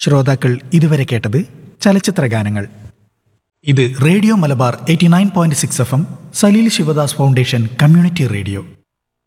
ശ്രോതാക്കൾ ഇതുവരെ കേട്ടത് ചലച്ചിത്ര ഗാനങ്ങൾ. ഇത് radio Malabar 89.6 FM, Saleel Sivadas foundation community radio.